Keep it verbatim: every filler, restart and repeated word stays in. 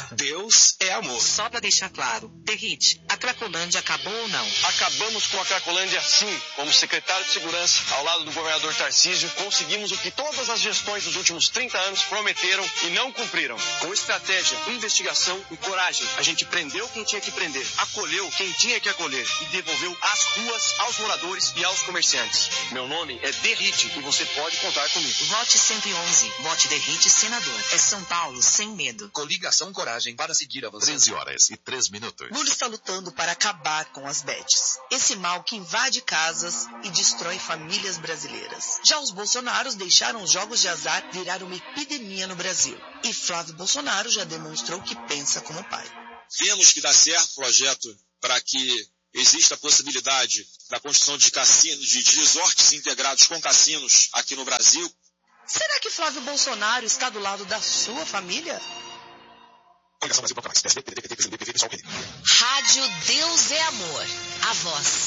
Deus é amor. Só pra deixar claro, Derrite, a Cracolândia acabou ou não? Acabamos com a Cracolândia sim. Como secretário de Segurança, ao lado do governador Tarcísio, conseguimos o que todas as gestões dos últimos trinta anos prometeram e não cumpriram. Com estratégia, investigação e coragem, a gente prendeu quem tinha que prender, acolheu quem tinha que acolher e devolveu as ruas aos moradores e aos comerciantes. Meu nome é Derrite e você pode contar comigo. Vote cento e onze. Vote Derrite, senador. É São Paulo sem medo. Coligação Coragem para seguir avançando. treze horas e três minutos. Lula está lutando para acabar com as bets. Esse mal que invade casas e destrói famílias brasileiras. Já os Bolsonaros deixaram os jogos de azar virar uma epidemia no Brasil. E Flávio Bolsonaro já demonstrou que pensa como pai. Vemos que dá certo o projeto para que existe a possibilidade da construção de cassinos, de resorts integrados com cassinos aqui no Brasil. Será que Flávio Bolsonaro está do lado da sua família? Coligação Brasil Proclamais. Rádio Deus é Amor. A voz